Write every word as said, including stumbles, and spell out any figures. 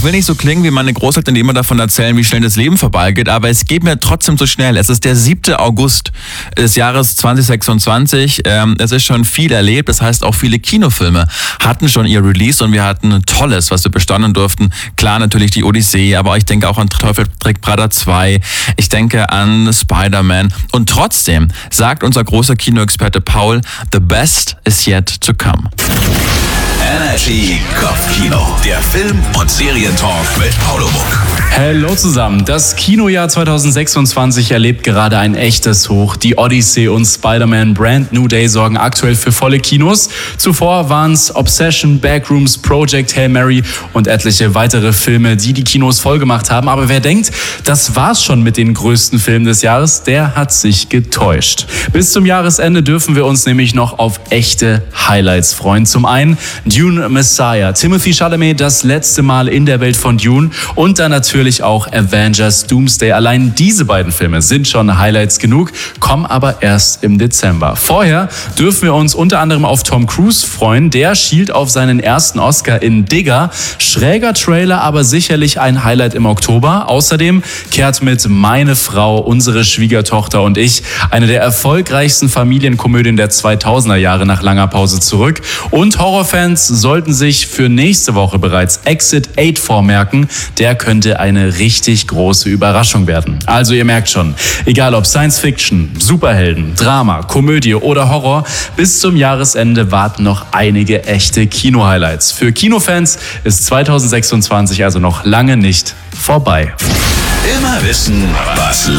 will nicht so klingen wie meine Großeltern, die immer davon erzählen, wie schnell das Leben vorbeigeht, aber es geht mir trotzdem so schnell. Es ist der siebte August des Jahres zwanzig sechsundzwanzig. Ähm, es ist schon viel erlebt, das heißt auch viele Kinofilme hatten schon ihr Release und wir hatten ein tolles, was wir bestaunen durften. Klar, natürlich die Odyssee, aber ich denke auch an Teufel trägt Prada zwei. Ich denke an Spider-Man. Und trotzdem sagt unser großer Kinoexperte Paul, the best is yet to come. Energy Kopfkino, der Film- und Serientalk mit Paulo Muck. Hallo zusammen. Das Kinojahr zwanzig sechsundzwanzig erlebt gerade ein echtes Hoch. Die Odyssey und Spider-Man Brand New Day sorgen aktuell für volle Kinos. Zuvor waren es Obsession, Backrooms, Project Hail Mary und etliche weitere Filme, die die Kinos vollgemacht haben. Aber wer denkt, das war's schon mit den größten Filmen des Jahres, der hat sich getäuscht. Bis zum Jahresende dürfen wir uns nämlich noch auf echte Highlights freuen. Zum einen Dune Messiah, Timothée Chalamet das letzte Mal in der Welt von Dune und dann natürlich auch Avengers Doomsday. Allein diese beiden Filme sind schon Highlights genug, kommen aber erst im Dezember. Vorher dürfen wir uns unter anderem auf Tom Cruise freuen. Der schielt auf seinen ersten Oscar in Digger. Schräger Trailer, aber sicherlich ein Highlight im Oktober. Außerdem kehrt mit Meine Frau, unsere Schwiegertochter und ich eine der erfolgreichsten Familienkomödien der zweitausender Jahre nach langer Pause zurück. Und Horrorfans sollten sich für nächste Woche bereits Exit acht vormerken. Der könnte eine richtig große Überraschung werden. Also ihr merkt schon, egal ob Science Fiction, Superhelden, Drama, Komödie oder Horror, bis zum Jahresende warten noch einige echte Kino-Highlights. Für Kinofans ist zwanzig sechsundzwanzig also noch lange nicht vorbei. Immer wissen, was